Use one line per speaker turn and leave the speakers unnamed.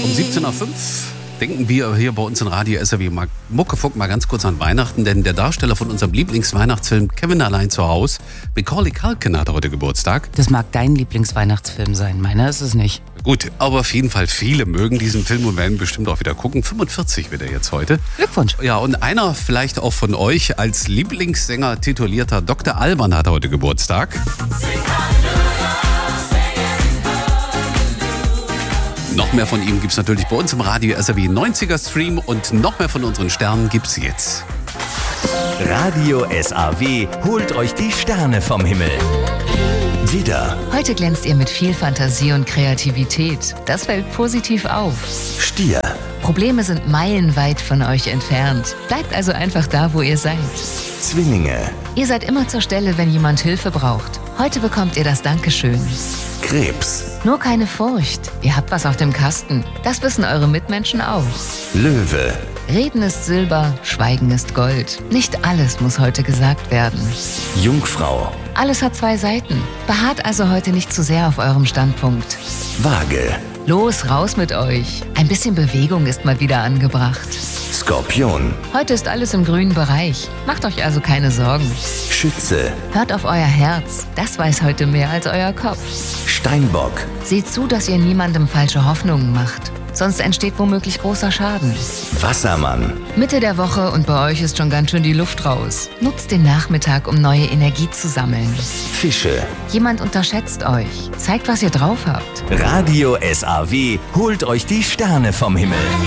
Um 17.05 Uhr denken wir hier bei uns in Radio SAW Muckefuck mal ganz kurz an Weihnachten, denn der Darsteller von unserem Lieblingsweihnachtsfilm Kevin allein zu Hause, Macaulay Culkin, hat heute Geburtstag.
Das mag dein Lieblingsweihnachtsfilm sein, meiner ist es nicht.
Gut, aber auf jeden Fall viele mögen diesen Film und werden bestimmt auch wieder gucken. 45 wird er jetzt heute.
Glückwunsch.
Ja, und einer vielleicht auch von euch als Lieblingssänger titulierter Dr. Alban hat heute Geburtstag. Noch mehr von ihm gibt's natürlich bei uns im Radio SAW 90er Stream und noch mehr von unseren Sternen gibt's jetzt.
Radio SAW holt euch die Sterne vom Himmel. Widder,
Heute glänzt ihr mit viel Fantasie und Kreativität. Das fällt positiv auf.
Stier,
Probleme sind meilenweit von euch entfernt. Bleibt also einfach da, wo ihr seid.
Zwillinge,
Ihr seid immer zur Stelle, wenn jemand Hilfe braucht. Heute bekommt ihr das Dankeschön.
Krebs,
Nur keine Furcht. Ihr habt was auf dem Kasten. Das wissen eure Mitmenschen auch.
Löwe,
Reden ist Silber, Schweigen ist Gold. Nicht alles muss heute gesagt werden.
Jungfrau,
Alles hat zwei Seiten. Beharrt also heute nicht zu sehr auf eurem Standpunkt.
Waage,
Los, raus mit euch. Ein bisschen Bewegung ist mal wieder angebracht.
Skorpion,
Heute ist alles im grünen Bereich. Macht euch also keine Sorgen.
Schütze,
Hört auf euer Herz. Das weiß heute mehr als euer Kopf.
Steinbock,
Seht zu, dass ihr niemandem falsche Hoffnungen macht. Sonst entsteht womöglich großer Schaden.
Wassermann,
Mitte der Woche und bei euch ist schon ganz schön die Luft raus. Nutzt den Nachmittag, um neue Energie zu sammeln.
Fische.
Jemand unterschätzt euch. Zeigt, was ihr drauf habt.
Radio SAW holt euch die Sterne vom Himmel.